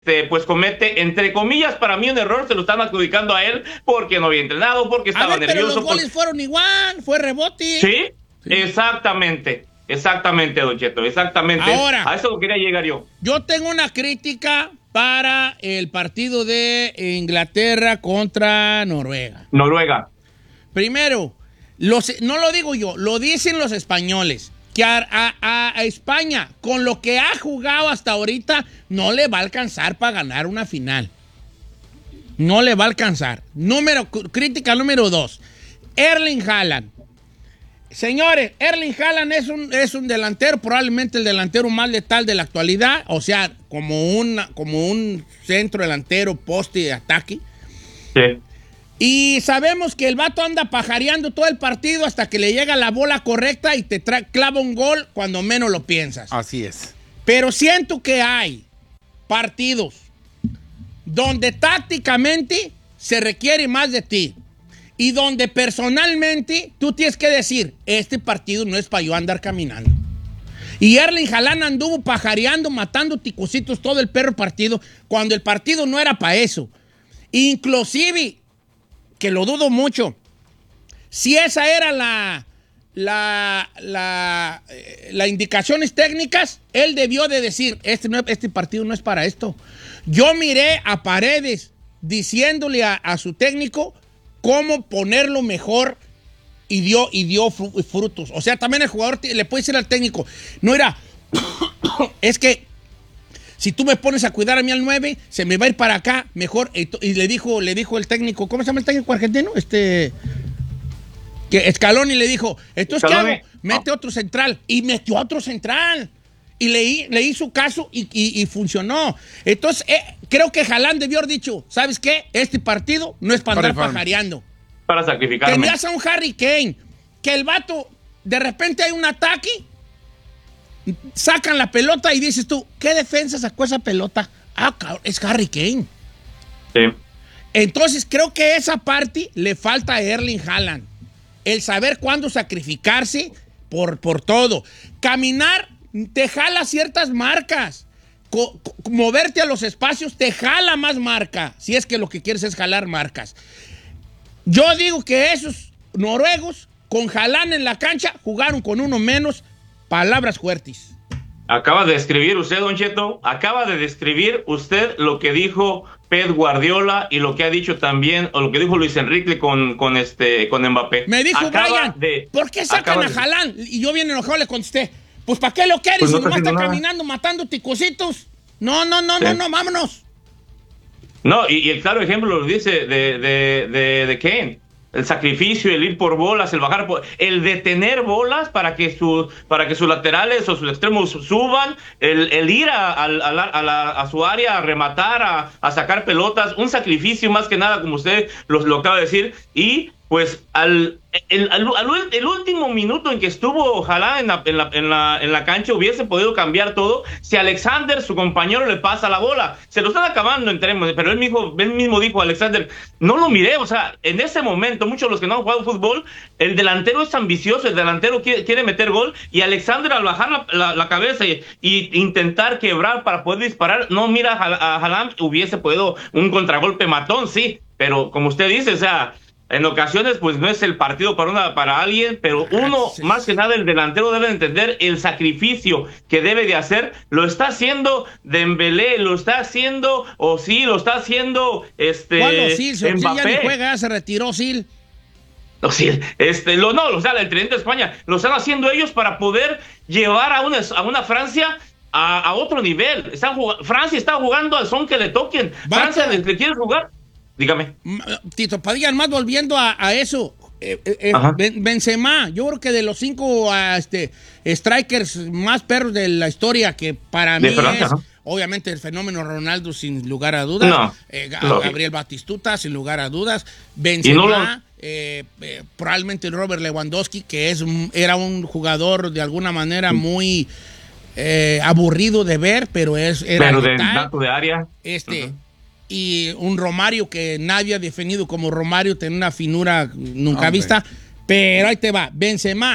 pues comete, entre comillas, para mí un error, se lo están adjudicando a él porque no había entrenado, porque estaba nervioso. Pero los goles fueron igual, fue rebote. ¿Sí? Exactamente, Don Cheto, exactamente. Ahora, a eso lo quería llegar yo. Yo tengo una crítica para el partido de Inglaterra contra Noruega. Primero, no lo digo yo, lo dicen los españoles, que a España, con lo que ha jugado hasta ahorita, no le va a alcanzar para ganar una final. No le va a alcanzar. Crítica número 2. Erling Haaland. Señores, Erling Haaland es un delantero, probablemente el delantero más letal de la actualidad, o sea, como un centro delantero, poste de ataque. Sí. Y sabemos que el vato anda pajareando todo el partido hasta que le llega la bola correcta y te clava un gol cuando menos lo piensas. Así es. Pero siento que hay partidos donde tácticamente se requiere más de ti y donde personalmente tú tienes que decir, este partido no es para yo andar caminando. Y Erling Haaland anduvo pajareando, matando ticositos todo el perro partido, cuando el partido no era para eso. Inclusive, que lo dudo mucho, si esa era las indicaciones técnicas, él debió de decir, este partido no es para esto. Yo miré a Paredes diciéndole a su técnico cómo ponerlo mejor y dio frutos. O sea, también el jugador le puede decir al técnico, no era, es que si tú me pones a cuidar a mí al 9, se me va a ir para acá mejor. Y le dijo el técnico, ¿cómo se llama el técnico argentino? Que Scaloni le dijo, entonces, ¿qué hago? Mete otro central. Y metió otro central. Y le hizo caso y funcionó. Entonces, creo que Haaland debió haber dicho, ¿sabes qué? Este partido no es para andar pajareando. Para sacrificarme. Tenías a un Harry Kane, que el vato, de repente hay un ataque, sacan la pelota y dices tú, ¿qué defensa sacó esa pelota? Ah, cabrón, es Harry Kane. Sí. Entonces, creo que esa parte le falta a Erling Haaland. El saber cuándo sacrificarse por todo. Caminar te jala ciertas marcas. Moverte a los espacios te jala más marca. Si es que lo que quieres es jalar marcas. Yo digo que esos noruegos, con Haaland en la cancha, jugaron con uno menos. Palabras fuertes. Acaba de describir usted, Don Cheto, lo que dijo Pep Guardiola y lo que ha dicho también, o lo que dijo Luis Enrique con Mbappé. Me dijo Brian, ¿por qué sacan a Haaland? Y yo bien enojado le contesté, pues ¿para qué lo quieres? Pues no si nomás está caminando, matando ticositos. No, vámonos. No, y el claro ejemplo lo dice de Kane. El sacrificio, el ir por bolas, el bajar el detener bolas para que sus laterales o sus extremos suban, el ir a su área a rematar, a sacar pelotas, un sacrificio más que nada, como usted lo acaba de decir, y pues el último minuto en que estuvo Haaland en la cancha hubiese podido cambiar todo si Alexander, su compañero, le pasa la bola. Se lo están acabando pero él mismo dijo, Alexander, no lo miré, o sea, en ese momento, muchos de los que no han jugado fútbol, el delantero es ambicioso, el delantero quiere meter gol, y Alexander al bajar la cabeza y intentar quebrar para poder disparar, no mira a Haaland, hubiese podido un contragolpe matón, sí, pero como usted dice, o sea, en ocasiones, pues no es el partido para alguien, pero uno, más que nada, el delantero debe entender el sacrificio que debe de hacer. Lo está haciendo Dembélé, lo está haciendo Özil, lo está haciendo ¿Cuándo Özil? Mbappé. Ya ni juega, se retiró Özil. Özil, o sea, el tridente de España, lo están haciendo ellos para poder llevar a una Francia a otro nivel. Francia está jugando al son que le toquen. Francia le quiere jugar. Dígame. Tito Padilla, más volviendo a eso. Benzema, yo creo que de los 5 strikers más perros de la historia, que para mí Francia, es, obviamente, el fenómeno Ronaldo, sin lugar a dudas. Gabriel Batistuta, sin lugar a dudas. Benzema, probablemente Robert Lewandowski, que era un jugador de alguna manera muy aburrido de ver, pero era de tanto de área. Y un Romario que nadie ha definido como Romario, tiene una finura nunca vista. Pero ahí te va, Benzema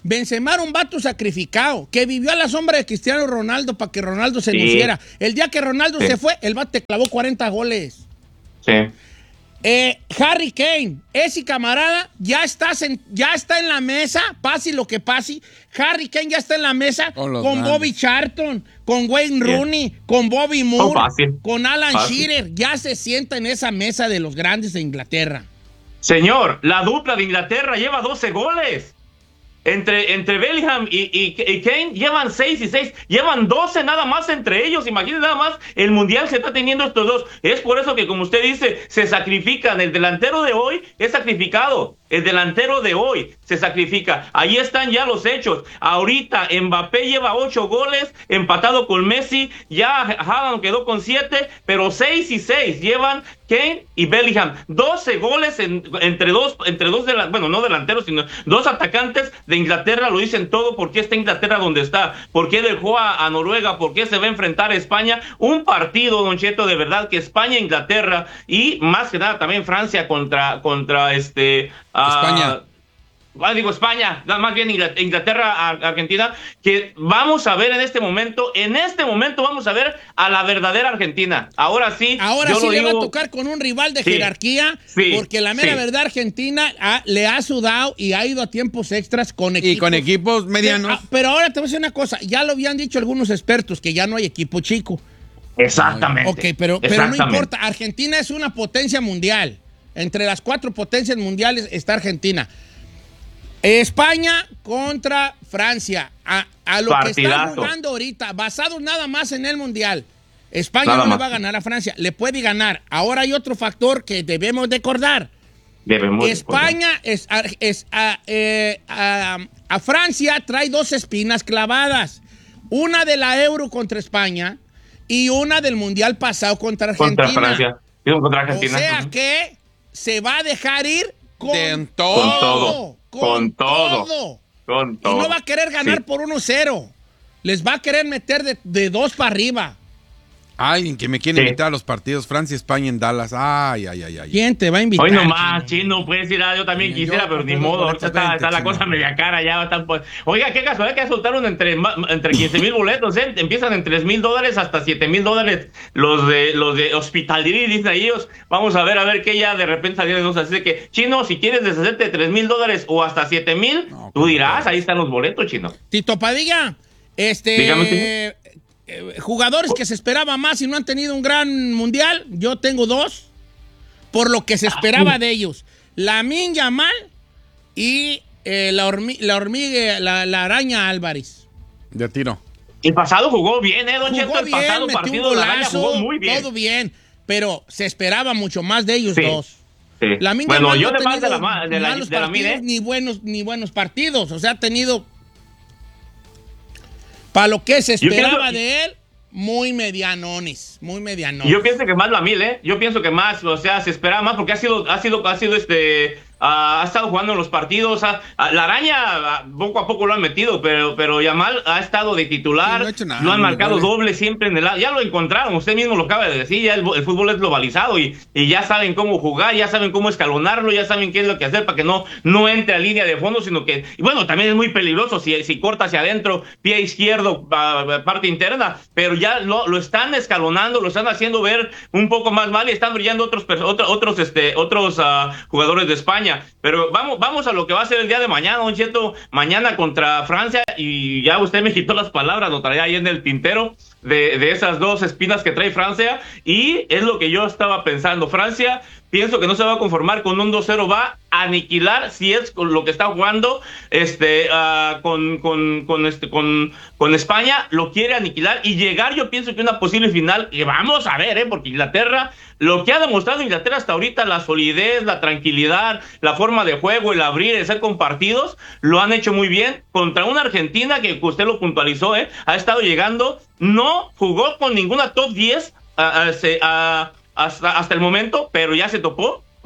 Benzema era un vato sacrificado, que vivió a la sombra de Cristiano Ronaldo para que Ronaldo se luciera. El día que Ronaldo se fue, el vato te clavó 40 goles. Sí. Harry Kane, ese camarada ya está en la mesa, pase lo que pase. Harry Kane ya está en la mesa con Bobby Charlton, con Wayne Rooney, con Bobby Moore, con Alan Shearer. Ya se sienta en esa mesa de los grandes de Inglaterra. Señor, la dupla de Inglaterra lleva 12 goles. Entre Bellingham y Kane llevan 6 y 6, llevan 12 nada más entre ellos. Imagínense nada más el mundial se está teniendo estos dos. Es por eso que, como usted dice, se sacrifican. El delantero de hoy es sacrificado. El delantero de hoy se sacrifica. Ahí están ya los hechos. Ahorita Mbappé lleva 8 goles, empatado con Messi. Ya Haaland quedó con 7, pero 6 y 6 llevan Kane y Bellingham. 12 goles entre dos no delanteros, sino dos atacantes de Inglaterra. Lo dicen todo. ¿Por qué está Inglaterra donde está? ¿Por qué dejó a Noruega? ¿Por qué se va a enfrentar a España? Un partido, Don Cheto, de verdad, que España, Inglaterra y más que nada también Francia contra España. España, más bien Inglaterra, Argentina, que vamos a ver en este momento vamos a ver a la verdadera Argentina. Ahora sí le va a tocar con un rival de jerarquía, porque la mera verdad Argentina le ha sudado y ha ido a tiempos extras con equipos medianos. Pero ahora te voy a decir una cosa, ya lo habían dicho algunos expertos, que ya no hay equipo chico. Exactamente. Ok, pero no importa, Argentina es una potencia mundial. Entre las 4 potencias mundiales está Argentina. España contra Francia. A lo partidazo. Que están jugando ahorita, basado nada más en el mundial, España no le va a ganar a Francia. Le puede ganar. Ahora hay otro factor que debemos de acordar. España a Francia trae 2 espinas clavadas. Una de la Euro contra España y una del mundial pasado contra Argentina. Contra Francia. Contra Argentina. O sea que se va a dejar ir con todo. Y no va a querer ganar por 1-0. Les va a querer meter de 2 para arriba. Alguien que me quiere invitar a los partidos Francia-España en Dallas. Ay. ¿Quién te va a invitar? Hoy nomás, Chino, puedes ir yo también quisiera, pero ni modo. Ahorita está la cosa media cara ya. Oiga, qué casualidad que soltaron entre 15,000 boletos, ¿eh? Empiezan en $3,000 hasta $7,000 los de Hospitality, dicen ellos. Vamos a ver qué ya de repente salieron dos. Así que, Chino, si quieres deshacerte de $3,000 o hasta 7,000, tú dirás, ahí están los boletos, Chino. Tito Padilla, Dígame, jugadores que se esperaba más y no han tenido un gran mundial, yo tengo 2 por lo que se esperaba de ellos: Lamine Yamal y la araña Álvarez. De tiro. El pasado jugó bien, Don Cheto. El pasado metió partido un de la araña golazo, jugó muy bien. todo bien, pero se esperaba mucho más de ellos 2. Sí. Lamine Bueno, Yamal yo no ha además tenido de la malos partidos, ni buenos partidos. O sea, ha tenido, para lo que se esperaba de él, muy medianones. Yo pienso que más Lamine, Yo pienso que más, o sea, se esperaba más porque ha estado jugando en los partidos. La araña poco a poco lo han metido, pero Yamal ha estado de titular. No ha hecho nada, lo han marcado doble siempre en el lado. Ya lo encontraron, usted mismo lo acaba de decir. Ya el fútbol es globalizado y ya saben cómo jugar, ya saben cómo escalonarlo, ya saben qué es lo que hacer para que no entre a línea de fondo, sino que, y bueno, también es muy peligroso si corta hacia adentro, pie izquierdo, parte interna, pero ya lo están escalonando, lo están haciendo ver un poco más mal y están brillando otros jugadores de España. Pero vamos a lo que va a ser el día de mañana, Don Cheto. Mañana contra Francia, y ya usted me quitó las palabras, lo traía ahí en el tintero de esas 2 espinas que trae Francia, y es lo que yo estaba pensando. Francia, pienso que no se va a conformar con un 2-0, va a aniquilar, si es con lo que está jugando con España, lo quiere aniquilar y llegar, yo pienso que una posible final, y vamos a ver, porque Inglaterra, lo que ha demostrado Inglaterra hasta ahorita, la solidez, la tranquilidad, la forma de juego, el abrir, el ser compartidos, lo han hecho muy bien contra una Argentina que usted lo puntualizó, ha estado llegando, no jugó con ninguna top 10 hasta el momento, pero ya se topó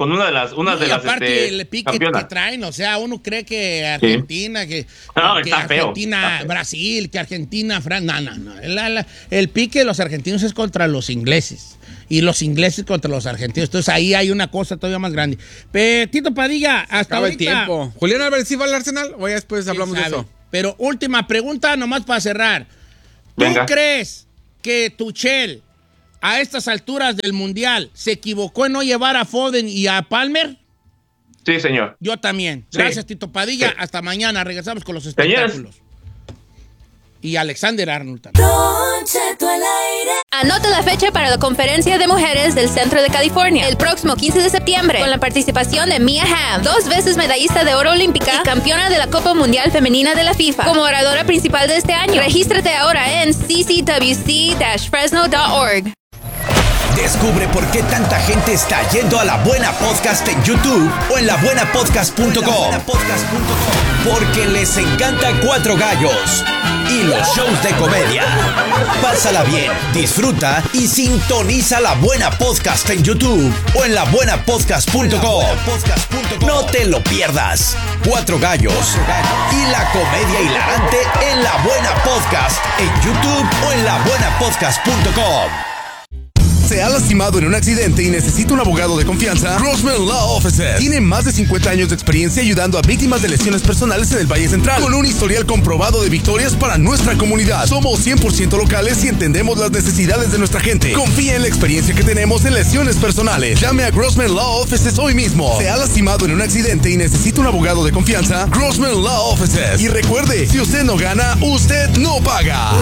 una de las aparte el pique campeonas. que traen, o sea, uno cree que Argentina, que está feo, Argentina, está feo. Brasil, que Argentina, Francia, no. El pique de los argentinos es contra los ingleses y los ingleses contra los argentinos. Entonces ahí hay una cosa todavía más grande. Tito Padilla, hasta Acaba el ahorita. tiempo. Julián Álvarez, ¿sí va al Arsenal? O ya después hablamos de eso. Pero última pregunta nomás para cerrar. ¿Tú Venga. crees que Tuchel a estas alturas del Mundial se equivocó en no llevar a Foden y a Palmer? Sí, señor. Yo también. Sí. Gracias, Tito Padilla. Sí. Hasta mañana. Regresamos con los espectáculos. Y Alexander Arnold también. Don Cheto al aire. Anota la fecha para la conferencia de mujeres del Centro de California, el próximo 15 de septiembre, con la participación de Mia Hamm, 2 veces medallista de oro olímpica y campeona de la Copa Mundial Femenina de la FIFA, como oradora principal de este año. Regístrate ahora en ccwc-fresno.org. Descubre por qué tanta gente está yendo a La Buena Podcast en YouTube o en labuenapodcast.com. Porque les encanta Cuatro Gallos y los shows de comedia. Pásala bien, disfruta y sintoniza La Buena Podcast en YouTube o en labuenapodcast.com. No te lo pierdas. Cuatro Gallos y la comedia hilarante en La Buena Podcast en YouTube o en labuenapodcast.com. ¿Se ha lastimado en un accidente y necesita un abogado de confianza? Grossman Law Offices tiene más de 50 años de experiencia ayudando a víctimas de lesiones personales en el Valle Central, con un historial comprobado de victorias para nuestra comunidad. Somos 100% locales y entendemos las necesidades de nuestra gente. Confía en la experiencia que tenemos en lesiones personales. Llame a Grossman Law Offices hoy mismo. ¿Se ha lastimado en un accidente y necesita un abogado de confianza? Grossman Law Offices. Y recuerde, si usted no gana, usted no paga.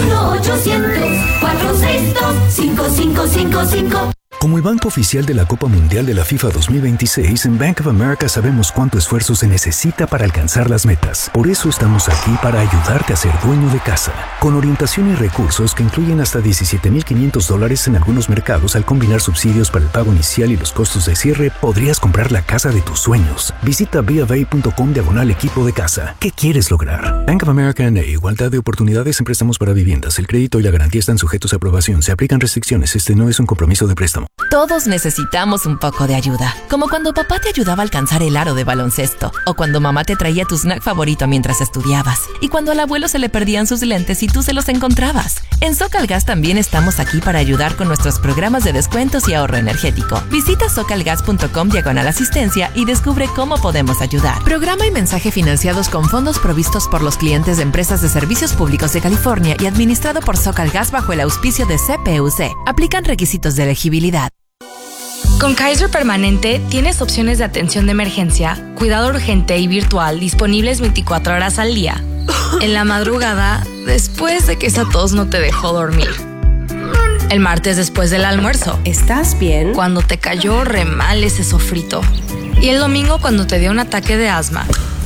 1-800-462-5555. Como el banco oficial de la Copa Mundial de la FIFA 2026, en Bank of America sabemos cuánto esfuerzo se necesita para alcanzar las metas. Por eso estamos aquí para ayudarte a ser dueño de casa. Con orientación y recursos que incluyen hasta $17,500 en algunos mercados, al combinar subsidios para el pago inicial y los costos de cierre, podrías comprar la casa de tus sueños. Visita BofA.com/equipo de casa. ¿Qué quieres lograr? Bank of America N.A. Igualdad de oportunidades en préstamos para viviendas. El crédito y la garantía están sujetos a aprobación. Se aplican restricciones. Este no es un compromiso de préstamo. Todos necesitamos un poco de ayuda, como cuando papá te ayudaba a alcanzar el aro de baloncesto, o cuando mamá te traía tu snack favorito mientras estudiabas, y cuando al abuelo se le perdían sus lentes y tú se los encontrabas. En SoCalGas también estamos aquí para ayudar con nuestros programas de descuentos y ahorro energético. Visita socalgas.com/asistencia y descubre cómo podemos ayudar. Programa y mensaje financiados con fondos provistos por los clientes de empresas de servicios públicos de California y administrado por SoCalGas bajo el auspicio de CPUC. Aplican requisitos de elegibilidad. Con Kaiser Permanente tienes opciones de atención de emergencia, cuidado urgente y virtual disponibles 24 horas al día. En la madrugada, después de que esa tos no te dejó dormir. El martes después del almuerzo. ¿Estás bien? Cuando te cayó re mal ese sofrito. Y el domingo cuando te dio un ataque de asma.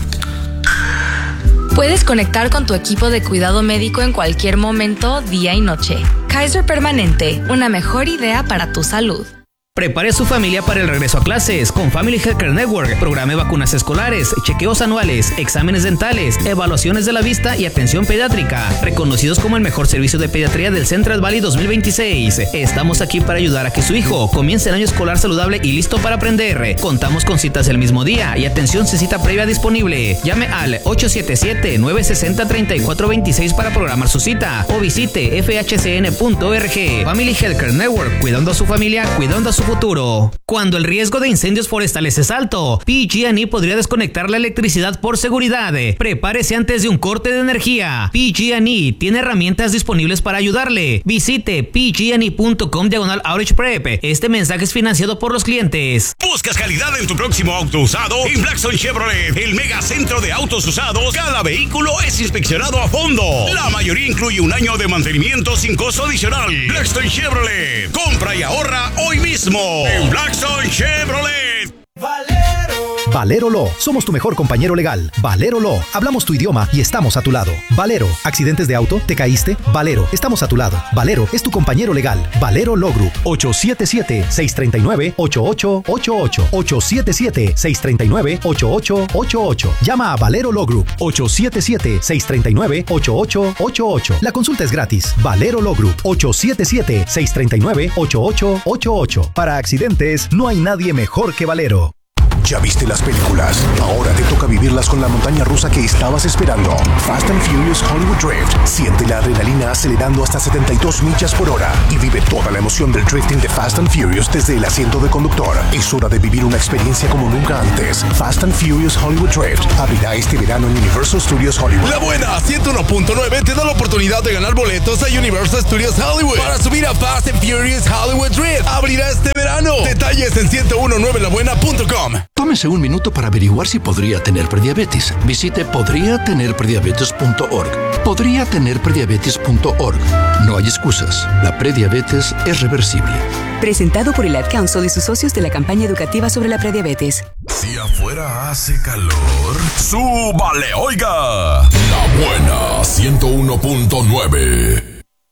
Puedes conectar con tu equipo de cuidado médico en cualquier momento, día y noche. Kaiser Permanente, una mejor idea para tu salud. Prepare a su familia para el regreso a clases con Family Healthcare Network, programa de vacunas escolares, chequeos anuales, exámenes dentales, evaluaciones de la vista y atención pediátrica, reconocidos como el mejor servicio de pediatría del Central Valley 2026. Estamos aquí para ayudar a que su hijo comience el año escolar saludable y listo para aprender. Contamos con citas el mismo día y atención sin cita previa disponible. Llame al 877-960-3426 para programar su cita o visite fhcn.org. Family Healthcare Network, cuidando a su familia, cuidando a su futuro. Cuando el riesgo de incendios forestales es alto, PG&E podría desconectar la electricidad por seguridad. Prepárese antes de un corte de energía. PG&E tiene herramientas disponibles para ayudarle. Visite pgne.com/outage prep. Este mensaje es financiado por los clientes. ¿Buscas calidad en tu próximo auto usado? En Blackstone Chevrolet, el mega centro de autos usados, cada vehículo es inspeccionado a fondo. La mayoría incluye un año de mantenimiento sin costo adicional. Blackstone Chevrolet, compra y ahorra hoy mismo en Blackstone Chevrolet. Valero Law. Somos tu mejor compañero legal. Valero Law. Hablamos tu idioma y estamos a tu lado. Valero. ¿Accidentes de auto? ¿Te caíste? Valero. Estamos a tu lado. Valero es tu compañero legal. Valero Law Group. 877-639-8888. 877-639-8888. Llama a Valero Law Group. 877-639-8888. La consulta es gratis. Valero Law Group. 877-639-8888. Para accidentes, no hay nadie mejor que Valero. Ya viste las películas. Ahora te toca vivirlas con la montaña rusa que estabas esperando. Fast and Furious Hollywood Drift. Siente la adrenalina acelerando hasta 72 millas por hora y vive toda la emoción del drifting de Fast and Furious desde el asiento de conductor. Es hora de vivir una experiencia como nunca antes. Fast and Furious Hollywood Drift abrirá este verano en Universal Studios Hollywood. La buena 101.9 te da la oportunidad de ganar boletos a Universal Studios Hollywood para subir a Fast and Furious Hollywood Drift. Abrirá este verano. Detalles en 1019labuena.com. Tómese un minuto para averiguar si podría tener prediabetes. Visite podriatenerprediabetes.org. Podriatenerprediabetes.org. No hay excusas. La prediabetes es reversible. Presentado por el Ad Council y sus socios de la campaña educativa sobre la prediabetes. Si afuera hace calor, ¡súbale, oiga! La buena 101.9.